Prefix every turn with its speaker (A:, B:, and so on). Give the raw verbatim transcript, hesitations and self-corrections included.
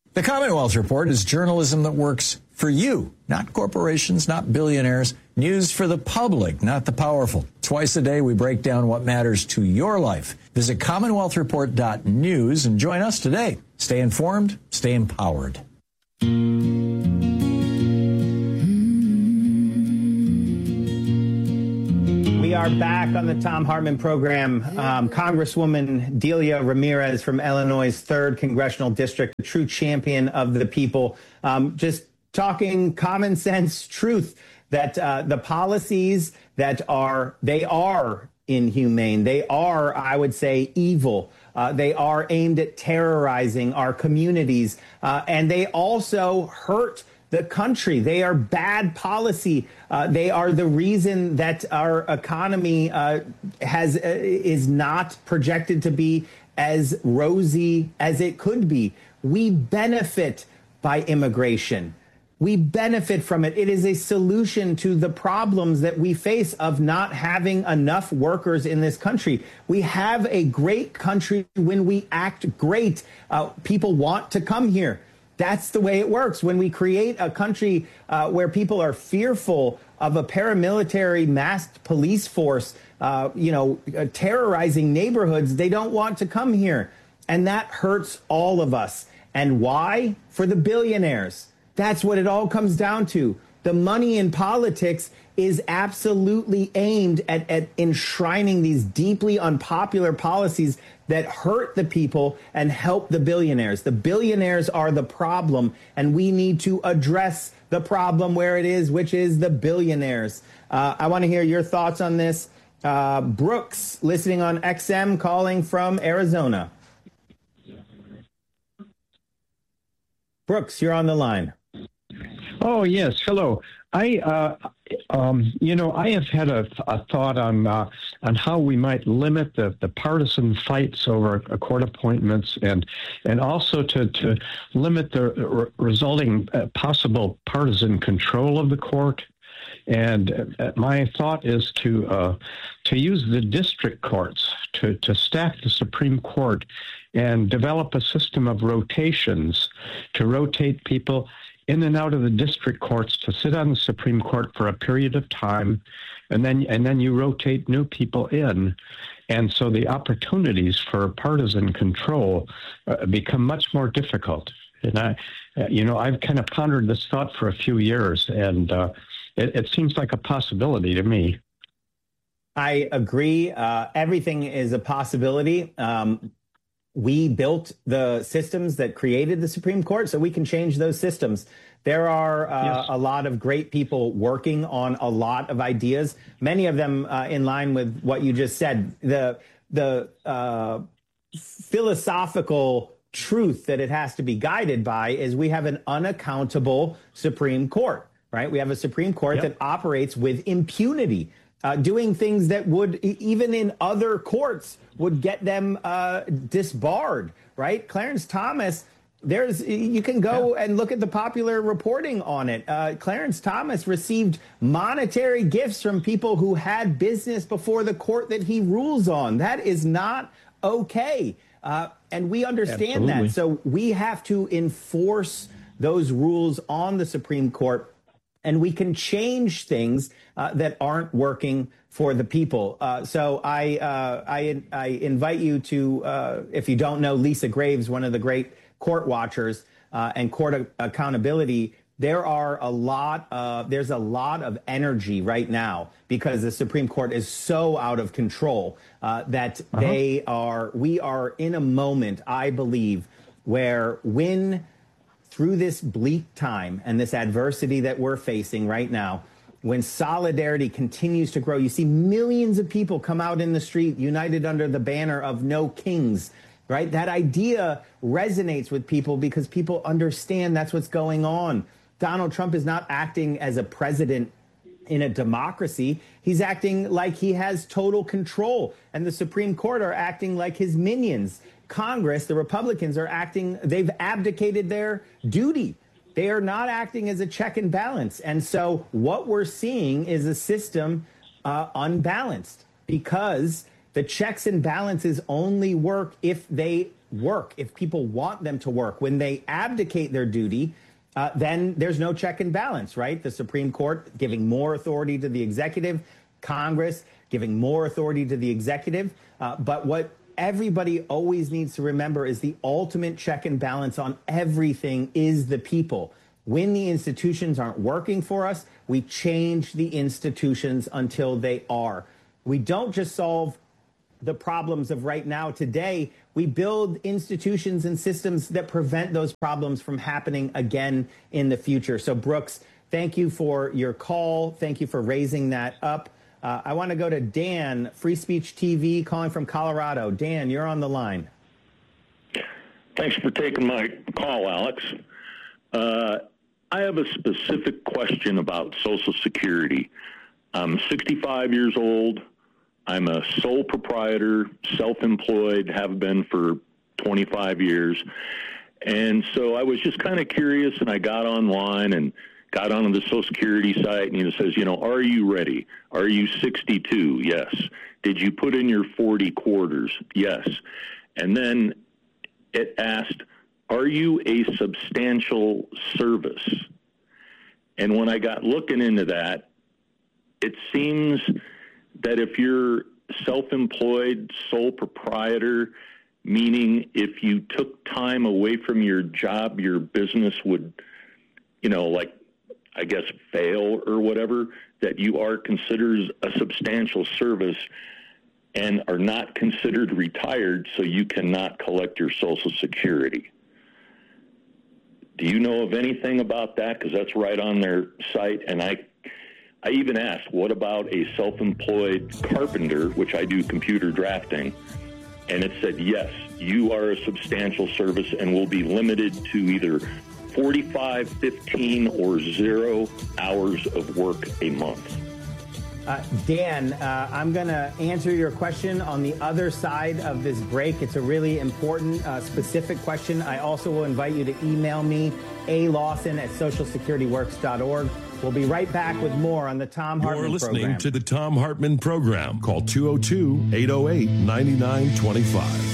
A: The Commonwealth Report is journalism that works for you, not corporations, not billionaires. News for the public, not the powerful. Twice a day, we break down what matters to your life. Visit commonwealth report dot news and join us today. Stay informed, stay empowered.
B: We are back on the Thom Hartmann program. Um, Congresswoman Delia Ramirez from Illinois' third Congressional District, a true champion of the people, um, just talking common sense truth that uh, the policies that are, they are inhumane. They are, I would say, evil. Uh, they are aimed at terrorizing our communities, uh, and they also hurt the country. They are bad policy. Uh, they are the reason that our economy uh, has uh, is not projected to be as rosy as it could be. We benefit by immigration. We benefit from it. It is a solution to the problems that we face of not having enough workers in this country. We have a great country when we act great. Uh, people want to come here. That's the way it works. When we create a country uh, where people are fearful of a paramilitary masked police force, uh, you know, uh, terrorizing neighborhoods, they don't want to come here. And that hurts all of us. And why? For the billionaires. That's what it all comes down to. The money in politics is absolutely aimed at, at enshrining these deeply unpopular policies that hurt the people and help the billionaires. The billionaires are the problem, and we need to address the problem where it is, which is the billionaires. Uh, I want to hear your thoughts on this. Uh, Brooks, listening on X M, calling from Arizona. Brooks, you're on the line.
C: Oh, yes. Hello. I, uh, um, you know, I have had a, a thought on uh, on how we might limit the, the partisan fights over court appointments, and and also to, to limit the re- resulting uh, possible partisan control of the court. And uh, my thought is to uh, to use the district courts to, to stack the Supreme Court and develop a system of rotations to rotate people in and out of the district courts to sit on the Supreme Court for a period of time, and then and then you rotate new people in. And so the opportunities for partisan control uh, become much more difficult. And I, uh, you know, I've kind of pondered this thought for a few years, and uh, it, it seems like a possibility to me.
B: I agree. Uh, everything is a possibility. Um, We built the systems that created the Supreme Court, so we can change those systems. There are uh, yes. a lot of great people working on a lot of ideas, many of them uh, in line with what you just said. The the uh, philosophical truth that it has to be guided by is we have an unaccountable Supreme Court, right? We have a Supreme Court yep. that operates with impunity. Uh, doing things that would, even in other courts, would get them uh, disbarred, right? Clarence Thomas, there's you can go yeah. and look at the popular reporting on it. Uh, Clarence Thomas received monetary gifts from people who had business before the court that he rules on. That is not okay. Uh, and we understand Absolutely. that. So we have to enforce those rules on the Supreme Court. And we can change things uh, that aren't working for the people. Uh, so I, uh, I I invite you to, uh, if you don't know Lisa Graves, one of the great court watchers uh, and court a- accountability, there are a lot of, there's a lot of energy right now because the Supreme Court is so out of control uh, that uh-huh. they are, we are in a moment, I believe, where when through this bleak time and this adversity that we're facing right now, when solidarity continues to grow, you see millions of people come out in the street united under the banner of No Kings, right? That idea resonates with people because people understand that's what's going on. Donald Trump is not acting as a president in a democracy. He's acting like he has total control, and the Supreme Court are acting like his minions. Congress, the Republicans are acting, they've abdicated their duty. They are not acting as a check and balance. And so what we're seeing is a system uh, unbalanced because the checks and balances only work if they work, if people want them to work. When they abdicate their duty, uh, then there's no check and balance, right? The Supreme Court giving more authority to the executive, Congress giving more authority to the executive. Uh, but what everybody always needs to remember is the ultimate check and balance on everything is the people. When the institutions aren't working for us, we change the institutions until they are. We don't just solve the problems of right now today. We build institutions and systems that prevent those problems from happening again in the future. So, Brooks, thank you for your call. Thank you for raising that up. Uh, I want to go to Dan, Free Speech T V, calling from Colorado. Dan, you're on the line.
D: Thanks for taking my call, Alex. Uh, I have a specific question about Social Security. I'm sixty-five years old. I'm a sole proprietor, self-employed, have been for twenty-five years. And so I was just kind of curious, and I got online and got onto the Social Security site, and it says, you know, are you ready? Are you sixty-two? Yes. Did you put in your forty quarters? Yes. And then it asked, are you a substantial service? And when I got looking into that, it seems that if you're self-employed, sole proprietor, meaning if you took time away from your job, your business would, you know, like, I guess, fail or whatever, that you are considered a substantial service and are not considered retired, so you cannot collect your Social Security. Do you know of anything about that? Because that's right on their site. And I I even asked, what about a self-employed carpenter, which I do computer drafting? And it said, yes, you are a substantial service and will be limited to either forty-five, fifteen, or zero hours of work a month.
B: Uh, Dan, uh, I'm going to answer your question on the other side of this break. It's a really important, uh, specific question. I also will invite you to email me, a lawson at social security works dot org. We'll be right back with more on the Thom Hartmann
E: You're listening
B: program.
E: to the Thom Hartmann program. Call two oh two, eight oh eight, nine nine two five.